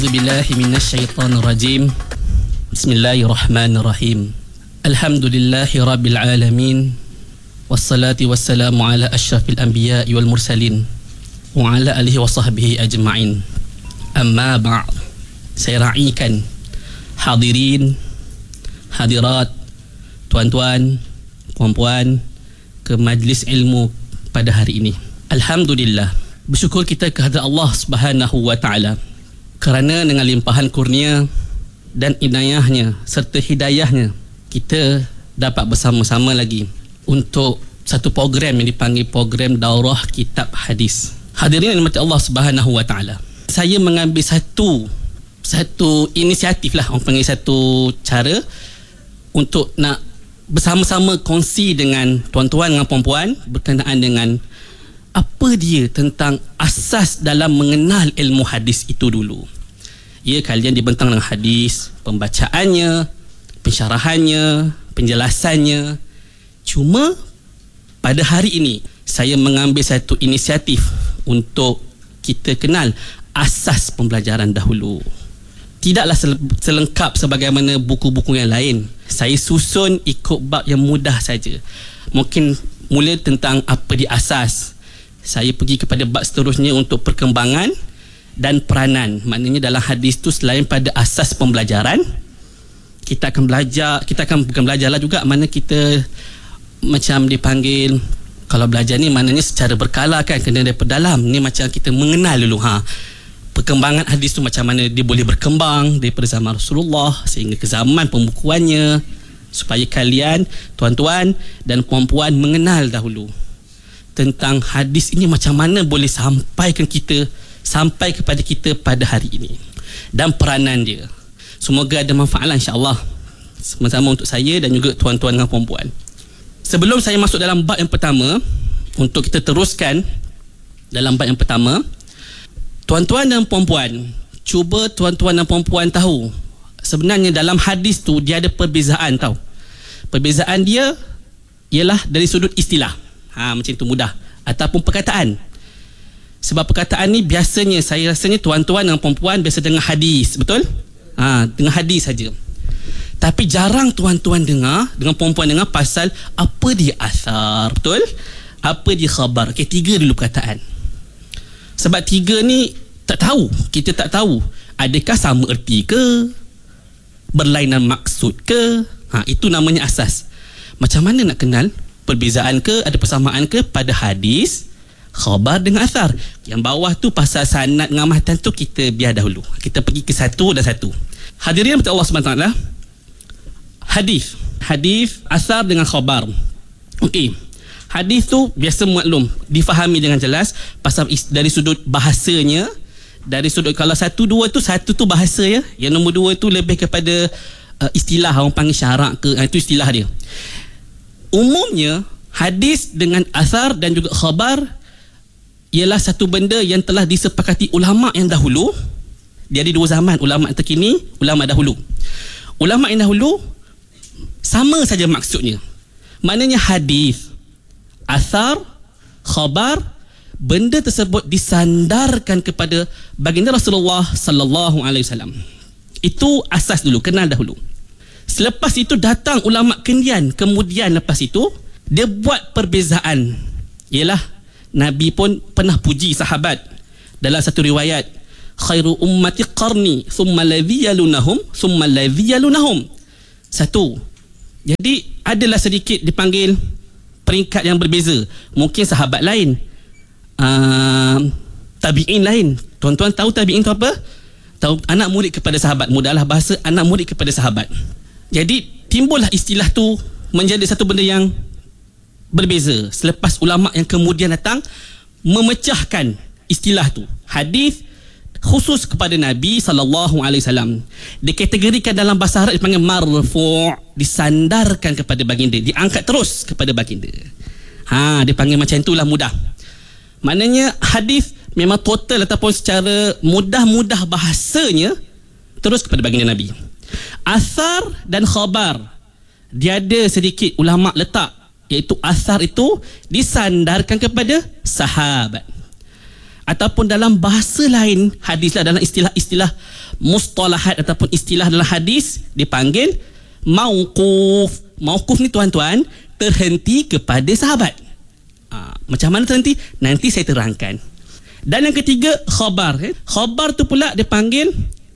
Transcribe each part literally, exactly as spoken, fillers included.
A'udzubillahi minasyaitonir rajim. Bismillahirrahmanirrahim. Alhamdulillahi rabbil alamin. Wassalatu wassalamu ala asyrafil anbiya'i wal mursalin wa ala alihi wa sahbihi ajma'in. Amma ba'd. Saya ra'ikan hadirin, hadirat, tuan-tuan, puan-puan ke majlis ilmu pada hari ini. Alhamdulillah, bersyukur kita kehadrat Allah Subhanahu wa taala kerana dengan limpahan kurnia dan inayahnya serta hidayahnya kita dapat bersama-sama lagi untuk satu program yang dipanggil program Daurah Kitab Hadis. Hadirin yang dirahmati Allah Subhanahu wa taala, saya mengambil satu satu inisiatif lah, orang panggil satu cara untuk nak bersama-sama kongsi dengan tuan-tuan dengan puan-puan berkenaan dengan apa dia tentang asas dalam mengenal ilmu hadis itu dulu. Ya, kalian dibentang dengan hadis, pembacaannya, pensyarahannya, penjelasannya. Cuma pada hari ini saya mengambil satu inisiatif untuk kita kenal asas pembelajaran dahulu. Tidaklah selengkap sebagaimana buku-buku yang lain. Saya susun ikut bab yang mudah saja. Mungkin mula tentang apa dia asas. Saya pergi kepada bab seterusnya untuk perkembangan dan peranan. Maknanya dalam hadis tu selain pada asas pembelajaran, kita akan belajar, kita akan bukan belajarlah juga, mana kita macam dipanggil, kalau belajar ni maknanya secara berkala kan, kena daripada dalam. Ni macam kita mengenal dulu ha. Perkembangan hadis tu macam mana dia boleh berkembang daripada zaman Rasulullah sehingga ke zaman pembukuannya, supaya kalian, tuan-tuan dan puan-puan mengenal dahulu tentang hadis ini macam mana boleh sampaikan kita sampai kepada kita pada hari ini dan peranan dia. Semoga ada manfaat insya-Allah sama-sama untuk saya dan juga tuan-tuan dan puan-puan. Sebelum saya masuk dalam bab yang pertama, untuk kita teruskan dalam bab yang pertama, tuan-tuan dan puan-puan, cuba tuan-tuan dan puan-puan tahu sebenarnya dalam hadis tu dia ada perbezaan tau. Perbezaan dia ialah dari sudut istilah. Ha, macam itu mudah, ataupun perkataan. Sebab perkataan ni biasanya saya rasanya tuan-tuan dan puan-puan biasa dengar hadis, betul? Ha, dengar hadis saja. Tapi jarang tuan-tuan dengar, dengan puan-puan dengar pasal apa dia asar, betul? Apa dia khabar. Okey, tiga dulu perkataan. Sebab tiga ni tak tahu, kita tak tahu adakah sama erti ke, berlainan maksud ke. Ha, itu namanya asas. Macam mana nak kenal perbezaan ke, ada persamaan ke pada hadis, khabar dengan asar? Yang bawah tu pasal sanad dengan matan tu kita biar dahulu. Kita pergi ke satu dan satu. Hadirin yang Allah subhanahu wa taala, hadis, hadis, asar dengan khabar. Okey. Hadis tu biasa maklum, difahami dengan jelas pasal dari sudut bahasanya, dari sudut kalau satu dua tu, satu tu bahasa ya, yang nombor dua tu lebih kepada uh, istilah, orang panggil syarak ke, uh, itu istilah dia. Umumnya hadis dengan asar dan juga khabar ialah satu benda yang telah disepakati ulama yang dahulu. Dia ada dua zaman, ulama terkini, ulama dahulu. Ulama yang dahulu sama saja maksudnya. Maknanya hadis, asar, khabar, benda tersebut disandarkan kepada baginda Rasulullah sallallahu alaihi wasallam. Itu asas dulu, kenal dahulu. Selepas itu datang ulama kemudian, kemudian lepas itu dia buat perbezaan. Ialah Nabi pun pernah puji sahabat dalam satu riwayat, khairu ummati qarni thumma alladhi yalunahum thumma alladhi yalunahum. Satu. Jadi adalah sedikit dipanggil peringkat yang berbeza. Mungkin sahabat lain, uh, tabi'in lain. Tuan-tuan tahu tabi'in tu apa? Tahu anak murid kepada sahabat. Mudahlah bahasa, anak murid kepada sahabat. Jadi timbullah istilah tu menjadi satu benda yang berbeza selepas ulama yang kemudian datang memecahkan istilah tu. Hadis khusus kepada Nabi sallallahu alaihi wasallam dikategorikan dalam bahasa Arab dipanggil marfu', disandarkan kepada baginda, diangkat terus kepada baginda. Ha, dipanggil macam itulah, mudah. Maknanya hadis memang total ataupun secara mudah-mudah bahasanya terus kepada baginda Nabi. Asar dan khabar dia ada sedikit ulama letak, iaitu asar itu disandarkan kepada sahabat. ataupun dalam bahasa lain hadis lah, dalam istilah-istilah mustalahat ataupun istilah dalam hadis dipanggil mauquf. Mauquf ni tuan-tuan terhenti kepada sahabat. Ha, macam mana terhenti? Nanti saya terangkan. Dan yang ketiga, khabar. Eh? Khabar tu pula dipanggil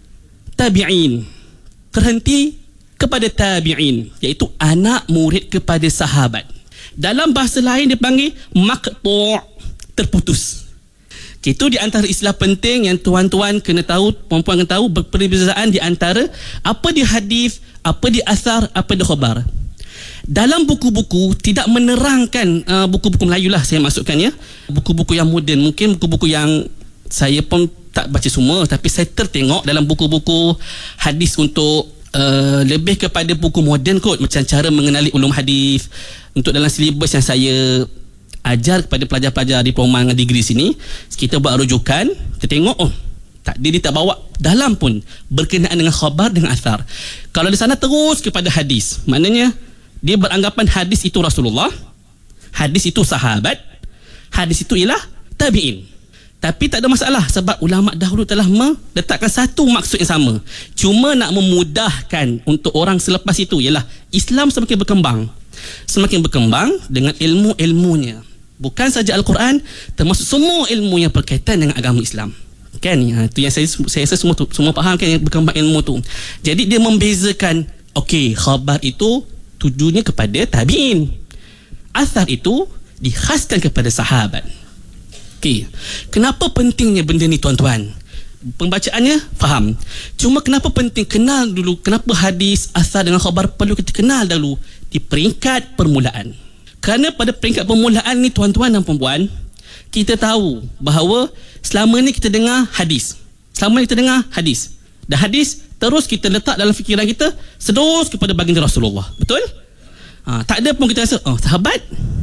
tabi'in. Terhenti kepada tabi'in, iaitu anak murid kepada sahabat. Dalam bahasa lain dipanggil maqtu', terputus. Itu di antara istilah penting yang tuan-tuan kena tahu, puan-puan kena tahu, perbezaan di antara apa di hadis, apa di asar, apa di khabar. Dalam buku-buku tidak menerangkan uh, buku-buku Melayu lah saya maksudkan ya. Buku-buku yang moden, mungkin buku-buku yang saya pun tak baca semua, tapi saya tertengok dalam buku-buku hadis untuk uh, lebih kepada buku moden kot, macam cara mengenali ulum hadis. Untuk dalam silibus yang saya ajar kepada pelajar-pelajar diploma dengan degree sini, kita buat rujukan, kita tengok oh tak, dia, dia tak bawa dalam pun berkenaan dengan khabar dengan asar. Kalau di sana terus kepada hadis, maknanya dia beranggapan hadis itu Rasulullah, hadis itu sahabat, hadis itu ialah tabi'in. Tapi tak ada masalah sebab ulama dahulu telah meletakkan satu maksud yang sama. Cuma nak memudahkan untuk orang selepas itu ialah Islam semakin berkembang. Semakin berkembang dengan ilmu-ilmunya. Bukan saja Al-Quran, termasuk semua ilmu yang berkaitan dengan agama Islam. Kan? Itu yang saya saya rasa semua tu, semua faham kan yang berkembang ilmu tu. Jadi dia membezakan, okey, khabar itu tujuannya kepada tabi'in. Asar itu dikhaskan kepada sahabat. Okey. Kenapa pentingnya benda ni tuan-tuan? Pembacaannya faham. Cuma kenapa penting kenal dulu, kenapa hadis, asar dengan khabar perlu kita kenal dulu di peringkat permulaan. Kerana pada peringkat permulaan ni tuan-tuan dan puan-puan, kita tahu bahawa selama ni kita dengar hadis. Selama ni kita dengar hadis. Dan hadis terus kita letak dalam fikiran kita sedus kepada baginda Rasulullah. Betul? Ha, tak ada pun kita rasa oh sahabat,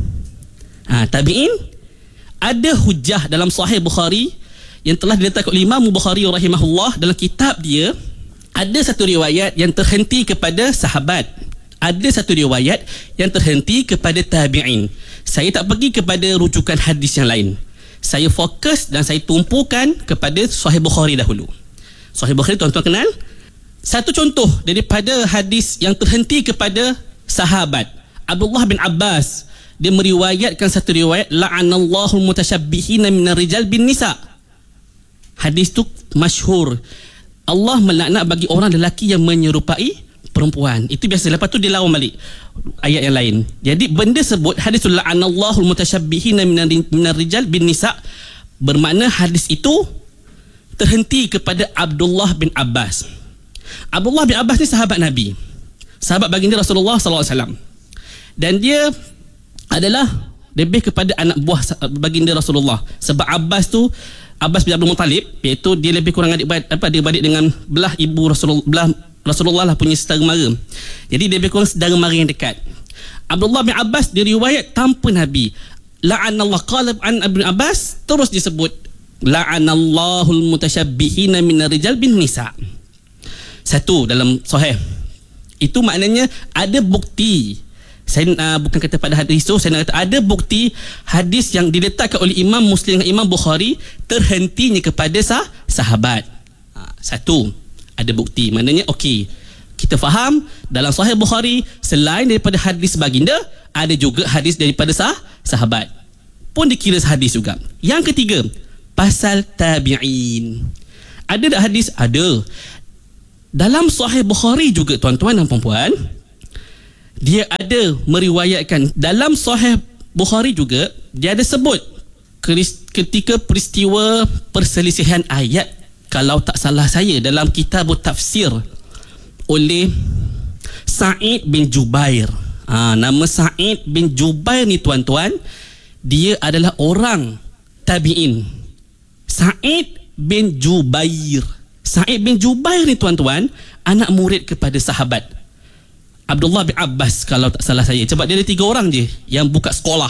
ha, tabi'in. Ada hujah dalam Sahih Bukhari yang telah diletakkan oleh Imam Bukhari rahimahullah dalam kitab dia. Ada satu riwayat yang terhenti kepada sahabat, ada satu riwayat yang terhenti kepada tabi'in. Saya tak pergi kepada rujukan hadis yang lain. Saya fokus dan saya tumpukan kepada Sahih Bukhari dahulu. Sahih Bukhari tuan-tuan kenal? Satu contoh daripada hadis yang terhenti kepada sahabat, Abdullah bin Abbas, dia meriwayatkan satu riwayat, la'anallahu mutasyabihina minar rijal bin nisa. Hadis tu masyhur. Allah melaknat bagi orang lelaki yang menyerupai perempuan. Itu biasa. Lepas tu dia lawan balik ayat yang lain. Jadi benda sebut hadis la'anallahu mutasyabihina minar rijal bin nisa, bermakna hadis itu terhenti kepada Abdullah bin Abbas. Abdullah bin Abbas ni sahabat Nabi, sahabat baginda Rasulullah sallallahu alaihi wasallam, dan dia adalah lebih kepada anak buah baginda Rasulullah. Sebab Abbas tu, Abbas bin Abdul Muttalib, iaitu dia lebih kurang adik beradik, apa, dia beradik dengan belah ibu Rasulullah, belah Rasulullah lah punya saudara mara. Jadi dia lebih kurang saudara mara yang dekat. Abdullah bin Abbas diriwayat tanpa Nabi. La'anallah, qala an Ibn Abbas, terus disebut la'anallahul mutasyabbihina minar rijal bin nisa. Satu dalam sahih. Itu maknanya ada bukti. Saya uh, bukan kata pada hadis itu, saya nak kata ada bukti hadis yang diletakkan oleh Imam Muslim dan Imam Bukhari terhentinya kepada sah, sahabat. Uh, satu, ada bukti. Maknanya okey, kita faham dalam Sahih Bukhari selain daripada hadis baginda, ada juga hadis daripada sah, sahabat. Pun dikira hadis juga. Yang ketiga, pasal tabi'in. Ada tak hadis? Ada. Dalam Sahih Bukhari juga tuan-tuan dan puan-puan, dia ada meriwayatkan dalam Sahih Bukhari juga, dia ada sebut ketika peristiwa perselisihan ayat, kalau tak salah saya, dalam kitab tafsir oleh Sa'id bin Jubair. Ha, nama Sa'id bin Jubair ni tuan-tuan, dia adalah orang tabi'in. Sa'id bin Jubair. Sa'id bin Jubair ni tuan-tuan, anak murid kepada sahabat Abdullah bin Abbas kalau tak salah saya. Sebab dia ada tiga orang je yang buka sekolah.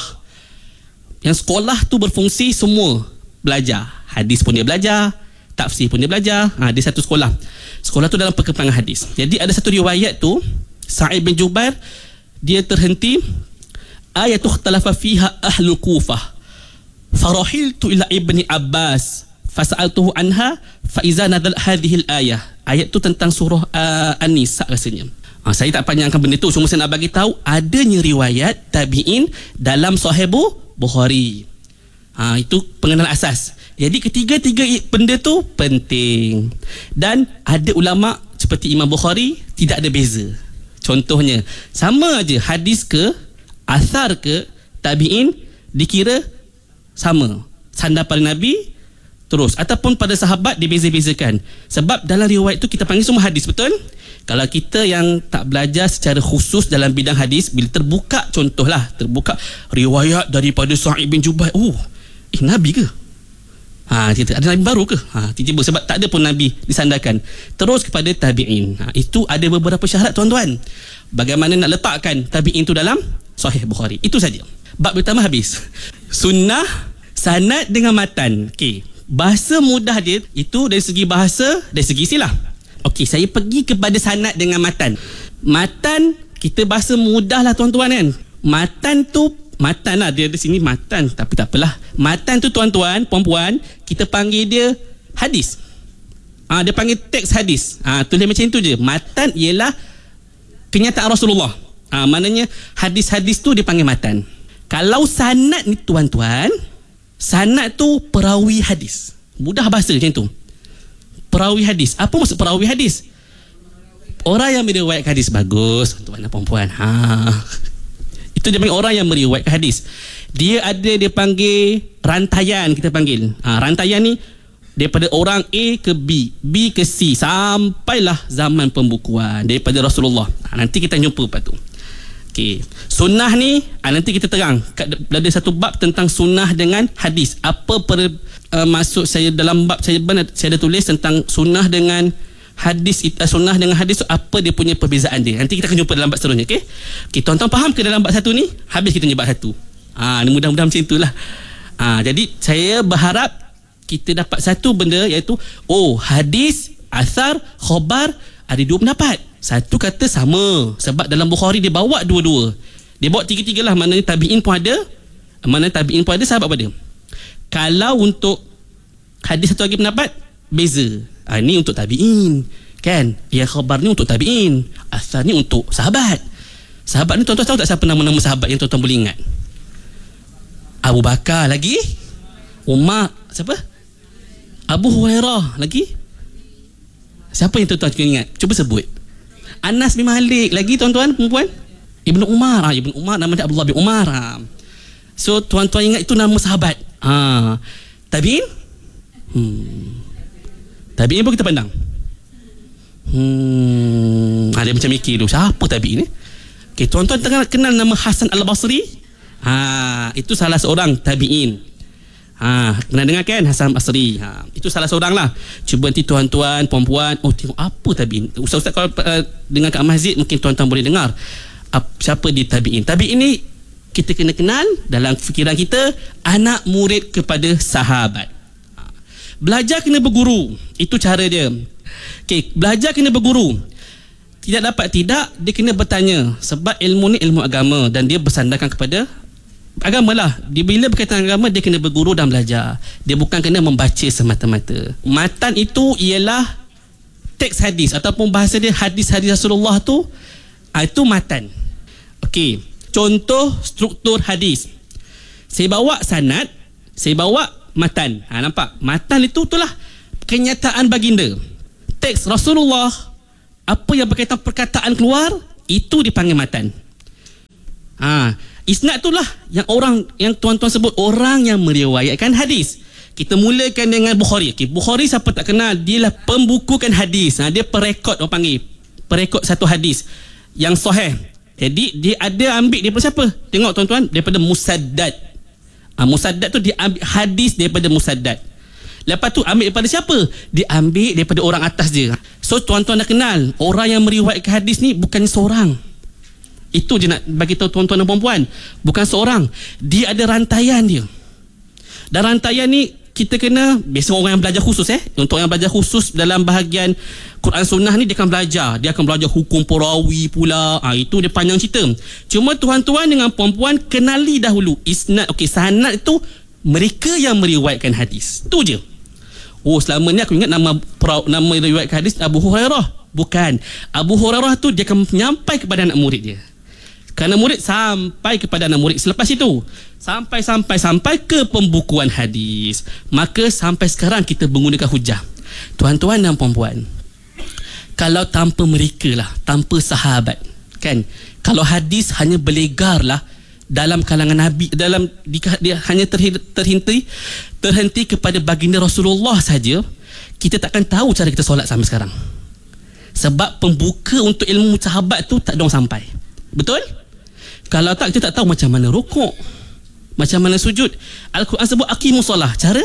Yang sekolah tu berfungsi semua belajar. Hadis pun dia belajar, tafsir pun dia belajar. Ha, dia satu sekolah. Sekolah tu dalam perkembangan hadis. Jadi ada satu riwayat tu, Sa'id bin Jubair, dia terhenti ayatu ikhtalafa fiha ahlul Kufah farahiltu ila ibni Abbas fasa'altuhu anha fa iza nadal hadhihi al-ayah. Ayat tu tentang surah uh, An-Nisa rasanya. Ha, saya tak panjangkan benda tu, cuma saya nak bagi tahu adanya riwayat tabi'in dalam Sahih Bukhari. Ha, itu pengenalan asas. Jadi ketiga-tiga benda tu penting. Dan ada ulama seperti Imam Bukhari tidak ada beza. Contohnya, sama aja hadis ke, athar ke, tabi'in dikira sama. Sandar pada Nabi terus, ataupun pada sahabat dibeza-bezakan. Sebab dalam riwayat tu kita panggil semua hadis, betul? Kalau kita yang tak belajar secara khusus dalam bidang hadis, bila terbuka, contohlah terbuka riwayat daripada Sa'id bin Jubair, oh, eh Nabi ke? Ha, ada Nabi baru ke? Ha, tiba-tiba sebab tak ada pun Nabi disandarkan. Terus kepada tabi'in. Ha, itu ada beberapa syarat, tuan-tuan. Bagaimana nak letakkan tabi'in tu dalam Sahih Bukhari. Itu saja. Bab pertama habis. Sunnah, sanad dengan matan. Okey. Bahasa mudah dia itu dari segi bahasa, dari segi istilah. Okey, saya pergi kepada sanad dengan matan. Matan kita bahasa mudah lah, tuan-tuan, kan. Matan tu Matan lah, dia di sini matan, tapi tak apalah. Matan tu, tuan-tuan, puan-puan, kita panggil dia hadis. Ah, dia panggil teks hadis. Ah, tulis macam itu je. Matan ialah kenyataan Rasulullah. Ah, maknanya hadis-hadis tu dia panggil matan. Kalau sanad ni, tuan-tuan, sanad tu perawi hadis. Mudah bahasa macam tu. Perawi hadis. Apa maksud perawi hadis? Orang yang meriwayatkan hadis. Bagus, tuan-tuan dan puan-puan. Ha. Itu dia panggil orang yang meriwayatkan hadis. Dia ada, dia panggil rantaian, kita panggil. Ha, rantaian ni daripada orang A ke B, B ke C, sampailah zaman pembukuan daripada Rasulullah. Ha, nanti kita jumpa lepas tu. Okey. Sunnah ni, ha, nanti kita terang. Ada satu bab tentang sunnah dengan hadis. Apa per, uh, maksud saya dalam bab saya, saya ada tulis tentang sunnah dengan hadis, sunnah dengan hadis, apa dia punya perbezaan dia. Nanti kita akan jumpa dalam bab seterusnya. Okey, okay, tuan-tuan faham ke dalam bab satu ni? Habis kita bab satu. Ha, mudah-mudahan macam itulah. Ha, jadi saya berharap kita dapat satu benda, iaitu oh, hadis, athar, khabar ada dua pendapat. Satu kata sama, sebab dalam Bukhari dia bawa dua-dua. Dia bawa tiga-tiga lah. Maknanya tabi'in pun ada, maknanya tabi'in pun ada, sahabat pun ada. Kalau untuk hadis satu lagi pendapat, beza. Ha, ni untuk tabi'in, kan? Yang khabar ni untuk tabi'in, asal ni untuk sahabat. Sahabat ni tuan-tuan tahu tak siapa nama-nama sahabat yang tuan-tuan boleh ingat? Abu Bakar lagi, Umar, siapa? Abu Hurairah lagi. Siapa yang tuan-tuan ingat? Cuba sebut. Anas bin Malik lagi, tuan-tuan, perempuan. Ibnu Umar, ha, Ibnu Umar nama dia Abdullah bin Umar. Ha. So tuan-tuan ingat itu nama sahabat. Ha. Tabi'in? Hmm. Tabi'in pun kita pandang. Hmm, ada macam mikir tu, siapa tabi'in ni? Okey, tuan-tuan tengah kenal nama Hasan Al-Basri? Ha, itu salah seorang tabi'in. Ha, pernah dengar kan Hasan Al-Basri? Ha, itu salah seorang lah. Cuba nanti tuan-tuan, puan-puan, oh tengok apa tabi'in. Ustaz-ustaz kalau uh, dengar kat masjid, mungkin tuan-tuan boleh dengar uh, siapa dia tabi'in. Tabi'in ni kita kena kenal dalam fikiran kita, anak murid kepada sahabat. Belajar kena berguru. Itu cara dia. Okey, belajar kena berguru. Tidak dapat tidak, dia kena bertanya. Sebab ilmu ni ilmu agama dan dia bersandarkan kepada agama lah. Dia bila berkaitan agama, dia kena berguru dan belajar. Dia bukan kena membaca semata-mata. Matan itu ialah teks hadis ataupun bahasa dia hadis-hadis Rasulullah tu. Itu matan. Okey, contoh struktur hadis. Saya bawa sanad, saya bawa matan. Ha, nampak? Matan itu itulah kenyataan baginda. Teks Rasulullah, apa yang berkaitan perkataan keluar, itu dipanggil matan. Ha, isnad itulah yang orang yang tuan-tuan sebut orang yang meriwayatkan hadis. Kita mulakan dengan Bukhari. Okay, Bukhari siapa tak kenal, dialah pembukukan hadis. Ha, dia perekod, orang panggil perekod satu hadis yang sahih. Jadi dia ada ambil daripada siapa? Tengok tuan-tuan, daripada Musaddad. Ha, Musaddad tu dia ambil hadis daripada Musaddad. Lepas tu ambil daripada siapa? Dia ambil daripada orang atas dia. So tuan-tuan dah kenal, orang yang meriwayatkan hadis ni bukan seorang. Itu je nak bagi tahu tuan-tuan dan puan-puan. Bukan seorang. Dia ada rantaian dia. Dan rantaian ni kita kena, biasa orang yang belajar khusus eh. Untuk yang belajar khusus dalam bahagian Quran Sunnah ni, dia akan belajar. Dia akan belajar hukum perawi pula. Ha, itu dia panjang cerita. Cuma tuan-tuan dengan puan-puan kenali dahulu isnad. Okey, sanad itu mereka yang meriwayatkan hadis. Tu je. Oh, selama ni aku ingat nama nama riwayat hadis Abu Hurairah. Bukan. Abu Hurairah tu dia akan menyampai kepada anak murid dia. Kerana murid sampai kepada anak murid selepas itu. Sampai sampai sampai ke pembukuan hadis. Maka sampai sekarang kita menggunakan hujah. Tuan-tuan dan puan-puan, kalau tanpa mereka lah, tanpa sahabat, kan? Kalau hadis hanya berlegar lah dalam kalangan Nabi, dalam dia, dia hanya terhenti terhenti kepada baginda Rasulullah saja, kita takkan tahu cara kita solat sampai sekarang. Sebab pembuka untuk ilmu sahabat tu tak dong sampai. Betul? Kalau tak, kita tak tahu macam mana rukuk, macam mana sujud. Al-Quran sebut aqimus solah. Cara?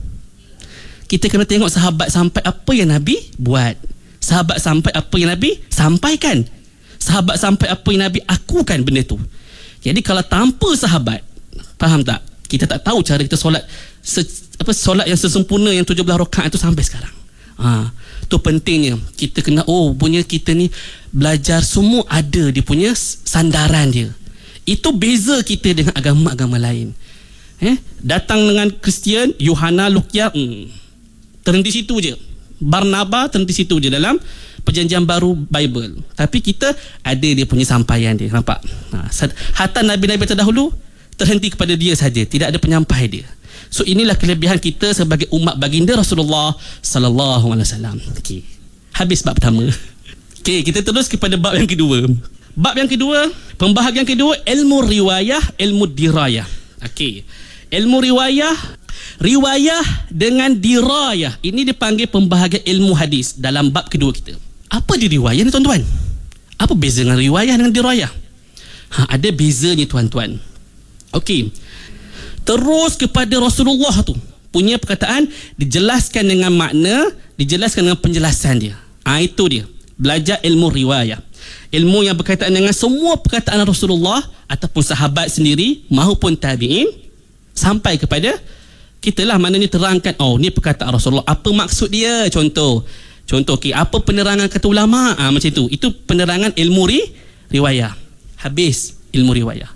Kita kena tengok sahabat sampai apa yang Nabi buat. Sahabat sampai apa yang Nabi sampaikan. Sahabat sampai apa yang Nabi akukan benda tu. Jadi kalau tanpa sahabat, faham tak? Kita tak tahu cara kita solat se, apa solat yang sesempurna yang tujuh belas rakaat itu sampai sekarang. Ha, tu pentingnya. Kita kena oh punya kita ni belajar semua ada dia punya sandaran dia. Itu beza kita dengan agama-agama lain. Eh, datang dengan Kristian, Yohana, Lukia, hmm, terhenti situ je. Barnaba terhenti situ je dalam Perjanjian Baru Bible. Tapi kita ada dia punya sampaian dia, nampak? Ha, hatta nabi-nabi terdahulu terhenti kepada dia saja, tidak ada penyampai dia. So inilah kelebihan kita sebagai umat baginda Rasulullah sallallahu alaihi wasallam. Okey. Habis bab pertama. Okey, kita terus kepada bab yang kedua. Bab yang kedua, pembahagian kedua, ilmu riwayah, ilmu dirayah. Okey. Ilmu riwayah, riwayah dengan dirayah. Ini dipanggil pembahagian ilmu hadis dalam bab kedua kita. Apa dia riwayah ni tuan-tuan? Apa beza dengan riwayah dengan dirayah? Ha, ada bezanya tuan-tuan. Okey. Terus kepada Rasulullah tu punya perkataan dijelaskan dengan makna, dijelaskan dengan penjelasan dia. Ha, itu dia. Belajar ilmu riwayah. Ilmu yang berkaitan dengan semua perkataan Rasulullah ataupun sahabat sendiri mahupun tabi'in sampai kepada kita lah, maknanya terangkan, oh ni perkataan Rasulullah, apa maksud dia, contoh contoh okay, apa penerangan kata ulama, ha, macam itu. Itu penerangan ilmu ri, riwayah. Habis ilmu riwayah.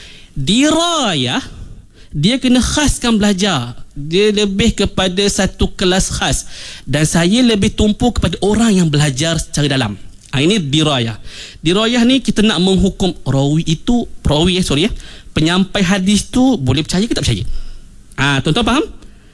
Dirayah, dia kena khaskan belajar, dia lebih kepada satu kelas khas, dan saya lebih tumpu kepada orang yang belajar secara dalam. Ha, ini dirayah. Dirayah ni kita nak menghukum rawi itu, rawi eh, sorry eh, penyampai hadis tu boleh percaya ke tak percaya. Ah, ha, tuan-tuan faham?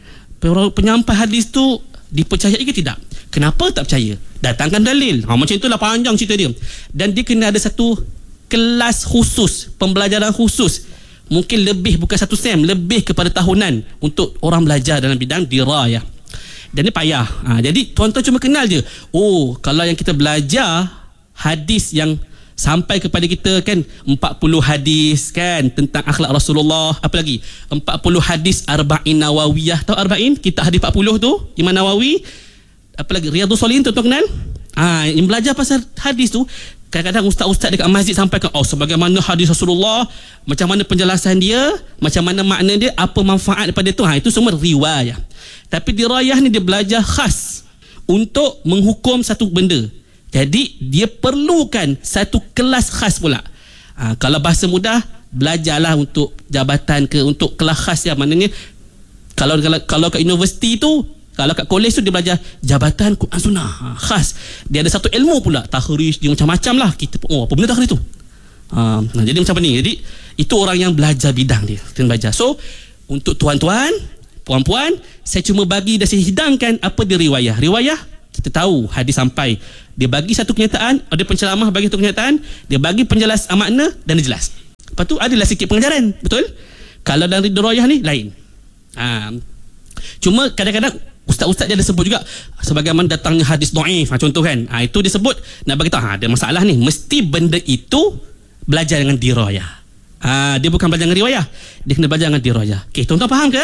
Penyampai hadis tu dipercayai ke tidak? Kenapa tak percaya? Datangkan dalil. Ha, macam itulah panjang cerita dia. Dan dia kena ada satu kelas khusus, pembelajaran khusus. Mungkin lebih, bukan satu sem, lebih kepada tahunan untuk orang belajar dalam bidang dirayah. Dan dia payah. Ha, jadi tuan-tuan cuma kenal je. Oh, kalau yang kita belajar hadis yang sampai kepada kita kan empat puluh hadis kan tentang akhlak Rasulullah, apa lagi? empat puluh hadis Arba'in Nawawiyah. Tahu Arba'in? Kitab hadis empat puluh tu, Imam Nawawi. Apa lagi? Riyadhus Shalihin, tuan-tuan kenal? Ah, ha, yang belajar pasal hadis tu, kadang-kadang ustaz-ustaz dekat masjid sampaikan, oh sebagaimana hadis Rasulullah, macam mana penjelasan dia, macam mana makna dia, apa manfaat daripada tu. Ha, itu semua riwayah. Tapi dirayah ni dia belajar khas untuk menghukum satu benda. Jadi dia perlukan satu kelas khas pula. Ha, kalau bahasa mudah, belajarlah untuk jabatan ke, untuk kelas khas ya. Maknanya kalau kalau, kalau kat universiti tu, kalau kat kolej tu dia belajar jabatan Quran Sunnah, ha, khas. Dia ada satu ilmu pula, takhrij dia macam-macam lah. Kita oh apa benda takhrij tu? Ha, nah, jadi macam ni. Jadi itu orang yang belajar bidang dia, dia belajar. So untuk tuan-tuan, puan-puan, saya cuma bagi dan saya hidangkan apa dia riwayah. Riwayah kita tahu hadis sampai, dia bagi satu kenyataan, ada penceramah bagi satu kenyataan, dia bagi penjelas makna dan dia jelas. Lepas tu adalah sikit pengajaran, betul? Kalau dari dirayah ni lain. Ha, cuma kadang-kadang ustaz-ustaz dia ada sebut juga sebagaimana datangnya hadis dhaif, ha, contoh kan. Ha, itu dia sebut nak bagi tahu, ha, ada masalah ni, mesti benda itu belajar dengan dirayah. Ha, dia bukan belajar dengan riwayah, dia kena belajar dengan dirayah. Okey, tuan-tuan faham ke?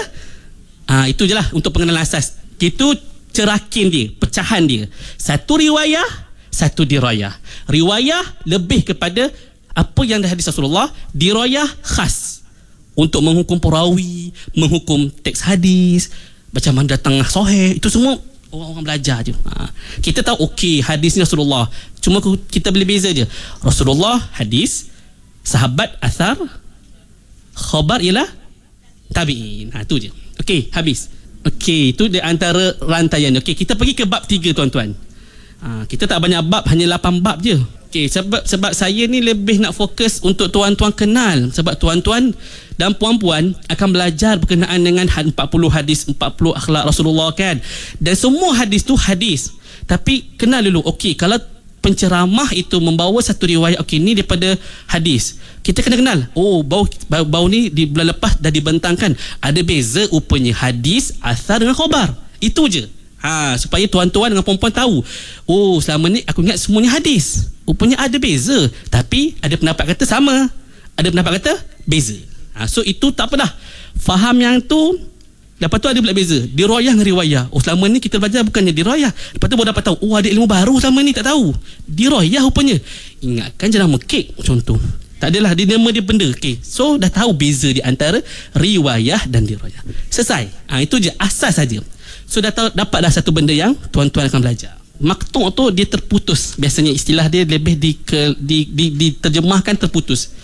Ha, itu je lah untuk pengenalan asas. Itu cerakin dia, pecahan dia. Satu riwayah, satu dirayah. Riwayah lebih kepada apa yang dah hadis Rasulullah, dirayah khas untuk menghukum perawi, menghukum teks hadis, macam mana datang sahih. Itu semua orang-orang belajar je. Ha. Kita tahu okey hadis ni Rasulullah, cuma kita boleh beza je. Rasulullah hadis, sahabat athar, khabar ialah tabi'in. Ha, tu je. Okey, habis. Okey, itu di antara rantaian. Okey, kita pergi ke bab tiga, tuan-tuan. Ha, kita tak banyak bab, hanya lapan bab je. Okey, sebab sebab saya ni lebih nak fokus untuk tuan-tuan kenal, sebab tuan-tuan dan puan-puan akan belajar berkenaan dengan empat puluh hadis, empat puluh akhlak Rasulullah kan. Dan semua hadis tu hadis. Tapi kenal dulu. Okey, kalau penceramah itu membawa satu riwayat, okey ni daripada hadis, kita kena kenal. Oh, bau bau, bau ni di bulan lepas dah dibentangkan. Ada beza rupanya hadis, asar dengan khabar. Itu je. Ha, supaya tuan-tuan dengan puan-puan tahu. Oh, selama ni aku ingat semuanya hadis. Rupanya ada beza. Tapi ada pendapat kata sama, ada pendapat kata beza. Ha, so itu tak apa dah. Faham yang tu. Lepas tu ada pula beza dirayah dengan riwayah. Oh, selama ni kita belajar bukannya dirayah. Lepas tu baru dapat tahu, oh ada ilmu baru selama ni tak tahu. Dirayah rupanya. Ingatkan je nama kek contoh. Tak adalah, dia nama dia benda. Okay. So dah tahu beza di antara riwayah dan dirayah. Selesai. Ha, itu je asas saja. So dah tahu, dapat dah satu benda yang tuan-tuan akan belajar. Maktu' tu dia terputus. Biasanya istilah dia lebih di, ke, di, di, diterjemahkan terputus.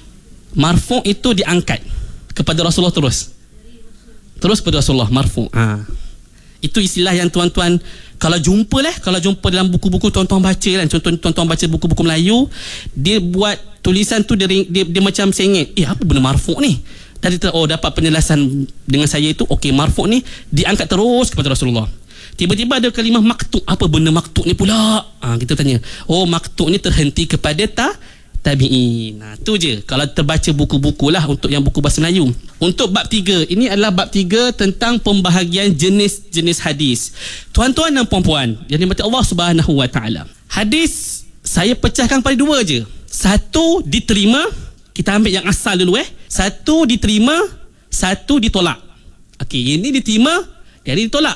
Marfu' itu diangkat kepada Rasulullah terus. Terus pada Rasulullah, marfu'. Ha. Itu istilah yang tuan-tuan kalau jumpa lah, kalau jumpa dalam buku-buku tuan-tuan baca kan, contoh tuan-tuan baca buku-buku Melayu, dia buat tulisan tu dia, dia, dia macam sengit. Eh, apa benda marfu' ni? Tadi oh dapat penjelasan dengan saya itu, okey marfu' ni diangkat terus kepada Rasulullah. Tiba-tiba ada kalimah maktu'. Apa benda maktu' ni pula? Ha, kita tanya. Oh, maktu' ni terhenti kepada ta tabi'in. Nah, tu je. Kalau terbaca buku-buku lah untuk yang buku bahasa Melayu. Untuk bab tiga, ini adalah bab tiga tentang pembahagian jenis-jenis hadis. Tuan-tuan dan puan-puan yang dimati Allah Subhanahu Wa Taala. Hadis saya pecahkan pada dua je. Satu diterima, kita ambil yang asal dulu eh. Satu diterima, satu ditolak. Okey, ini diterima, jadi ditolak.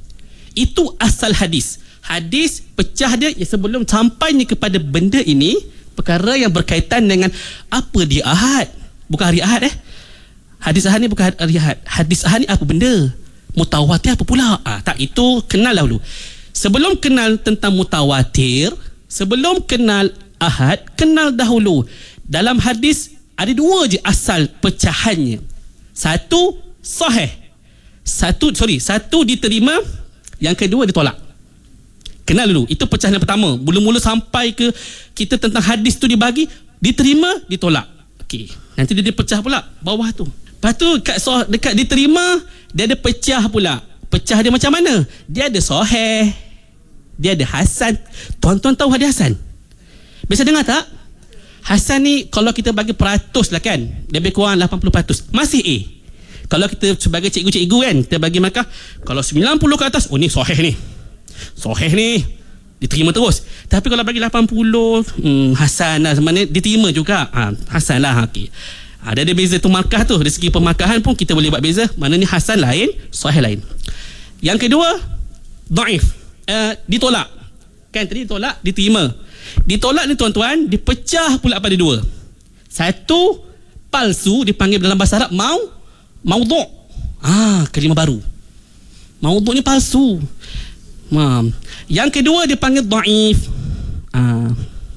Itu asal hadis. Hadis pecah dia ya, sebelum sampainya kepada benda ini, perkara yang berkaitan dengan apa dia ahad. Bukan hari ahad eh. Hadis ahad ni bukan hari ahad. Hadis ahad ni apa benda? Mutawatir apa pula? Ah, tak, itu kenal dahulu. Sebelum kenal tentang mutawatir, sebelum kenal ahad, kenal dahulu. Dalam hadis ada dua je asal pecahannya. Satu sahih. Satu sorry, satu diterima, yang kedua ditolak. Kenal dulu. Itu pecahan yang pertama. Mula-mula sampai ke kita tentang hadis tu dibagi, diterima, ditolak. Okey. Nanti dia, dia pecah pula bawah tu. Lepas tu kat so, dekat diterima, dia ada pecah pula. Pecah dia macam mana? Dia ada sahih, dia ada hasan. Tuan-tuan tahu hadis hasan? Biasa dengar tak? Hasan ni kalau kita bagi peratus lah kan, lebih kurang lapan puluh peratus masih A. Kalau kita sebagai cikgu-cikgu kan, kita bagi markah, kalau sembilan puluh ke atas, oh ni sahih ni, sahih ni, diterima terus. Tapi kalau bagi lapan puluh, hmm, hasan lah, sebenarnya diterima juga. Ha, hasan lah. Okay. Ha, dia ada beza tu markah tu. Dari segi pemarkahan pun kita boleh buat beza. Mana ni hasan lain, sahih lain. Yang kedua, dhaif. Uh, ditolak. Kan tadi ditolak, diterima. Ditolak ni tuan-tuan, dipecah pula pada dua. Satu, palsu, dipanggil dalam bahasa Arab mau, maudhu'. Ah, kalimah baru. Maudhu' ni palsu. Ha. Yang kedua dia panggil dhaif. Ah.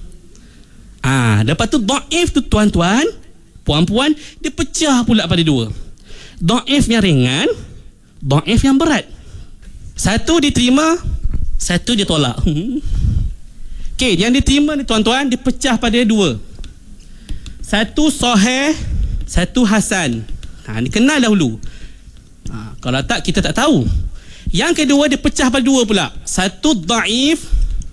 Ah, lepas tu dhaif tu tuan-tuan, puan-puan, dia pecah pula pada dua. Dhaif yang ringan, dhaif yang berat. Satu diterima, satu ditolak. Okey, yang diterima ni tuan-tuan dipecah pada dua. Satu sahih, satu hasan. Ha, ni kenal dahulu. Ha, kalau tak kita tak tahu. Yang kedua dia pecah pada dua pula. Satu dhaif,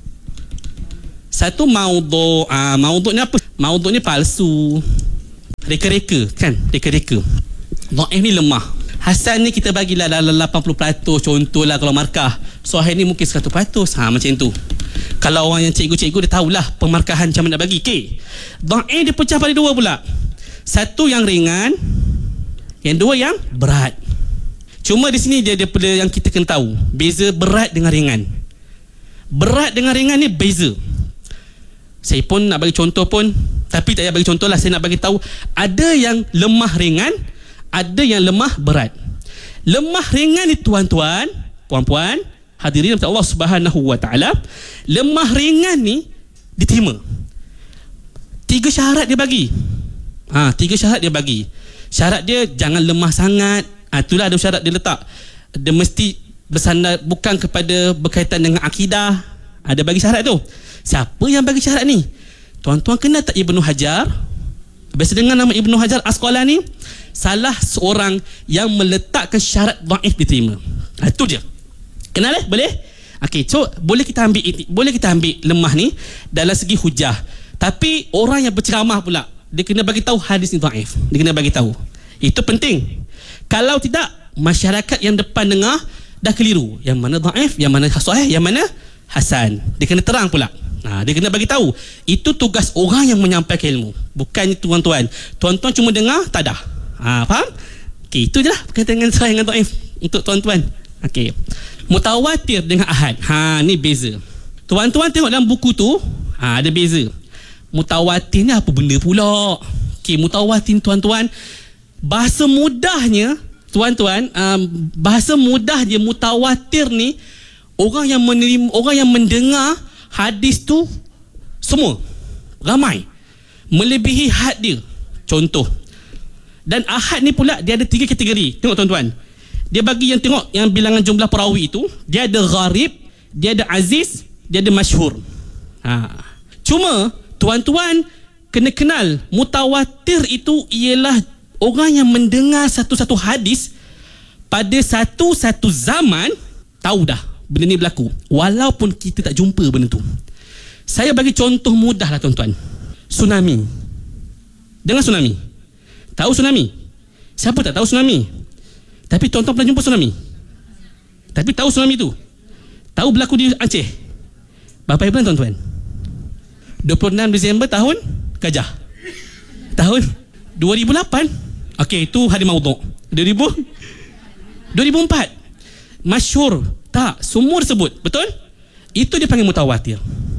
satu maudhu'. Ah, maudhu' ni apa? Maudhu' ni palsu. Reka-reka kan? Reka-reka. Dhaif ni lemah. Hasan ni kita bagilah dalam lapan puluh peratus contohlah kalau markah. Sahih ni mungkin seratus peratus. Ha, macam tu. Kalau orang yang cikgu-cikgu dia tahulah pemarkahan macam mana nak bagi. Okey. Dhaif dia pecah pada dua pula. Satu yang ringan, yang dua yang berat. Cuma di sini dia ada yang kita kena tahu, beza berat dengan ringan. Berat dengan ringan ni beza. Saya pun nak bagi contoh pun, tapi tak payah bagi contoh lah, saya nak bagi tahu ada yang lemah ringan, ada yang lemah berat. Lemah ringan ni tuan-tuan, puan-puan, hadirin Allah Subhanahu Wa Taala, lemah ringan ni diterima. Tiga syarat dia bagi. Ha, tiga syarat dia bagi. Syarat dia jangan lemah sangat. Ha, itulah ada syarat dia letak. Dia mesti bersandar bukan kepada berkaitan dengan akidah. Ada bagi syarat tu. Siapa yang bagi syarat ni? Tuan-tuan kenal tak Ibnu Hajar? Biasa dengar nama Ibnu Hajar Asqalani? Salah seorang yang meletakkan syarat dhaif diterima. Ha, itu je. Kenal eh? Boleh? Okey, so boleh kita ambil boleh kita ambil lemah ni dalam segi hujah. Tapi orang yang berceramah pula, dia kena bagi tahu hadis ni dhaif. Dia kena bagi tahu. Itu penting. Kalau tidak, masyarakat yang depan dengar dah keliru. Yang mana dhaif, yang mana sahih, yang mana hasan. Dia kena terang pula. Ha, dia kena bagi tahu. Itu tugas orang yang menyampaikan ilmu. Bukannya tuan-tuan. Tuan-tuan cuma dengar, tak dah. Ha, faham? Okey, itu je lah berkaitan dengan sahih dengan dhaif untuk tuan-tuan. Okey. Mutawatir dengan ahad. Ha, ni beza. Tuan-tuan tengok dalam buku tu, ha, ada beza. Mutawatir ni apa benda pula? Okey, mutawatir tuan-tuan, bahasa mudahnya tuan-tuan, um, bahasa mudah dia mutawatir ni, orang yang menerima, orang yang mendengar hadis tu semua ramai, melebihi had dia. Contoh. Dan ahad ni pula dia ada tiga kategori. Tengok tuan-tuan. Dia bagi yang tengok yang bilangan jumlah perawi itu, dia ada gharib, dia ada aziz, dia ada masyhur. Ha. Cuma tuan-tuan kena kenal, mutawatir itu ialah orang yang mendengar satu-satu hadis pada satu-satu zaman, tahu dah benda ni berlaku walaupun kita tak jumpa benda tu. Saya bagi contoh mudah lah tuan-tuan. Tsunami. Dengar tsunami? Tahu tsunami? Siapa tak tahu tsunami? Tapi tuan-tuan pernah jumpa tsunami? Tapi tahu tsunami tu? Tahu berlaku di Aceh? Berapa bulan tuan-tuan? dua puluh enam Disember tahun Gajah. Tahun dua ribu lapan. Okey, itu hari maudhu'. dua ribu dua ribu empat. Masyhur. Tak, semua disebut. Betul? Itu dia panggil mutawatir.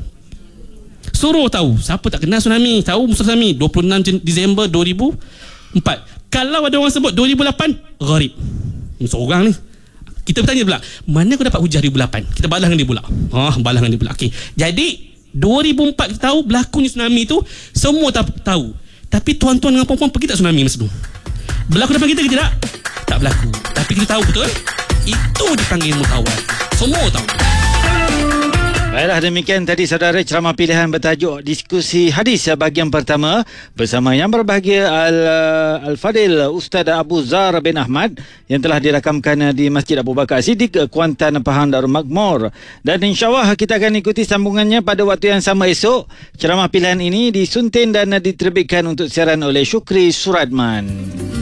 Suruh tahu. Siapa tak kenal tsunami? Tahu tsunami dua puluh enam Disember dua ribu empat. Kalau ada orang sebut dua ribu lapan, gharib. Seorang ni. Kita bertanya pula, mana kau dapat hujah dua ribu lapan? Kita balas dengan dia pula. Ah, balas dengan dia pula. Okey. Jadi dua ribu empat kita tahu berlakunya tsunami tu, semua tak tahu. Tapi tuan-tuan dengan puan-puan pergi tak tsunami masa tu? Berlaku depan kita ke tidak? Tak berlaku. Tapi kita tahu betul. Itu dipanggil mutawatir. Semua tahu. Baiklah, demikian tadi saudara ceramah pilihan bertajuk diskusi hadis bahagian pertama bersama yang berbahagia Al, Al-Fadil Ustaz Abu Zar bin Ahmad yang telah dirakamkan di Masjid Abu Bakar Siddiq, Kuantan, Pahang, Darul Makmur. Dan insyaAllah kita akan ikuti sambungannya pada waktu yang sama esok. Ceramah pilihan ini disunting dan diterbitkan untuk siaran oleh Syukri Suradman.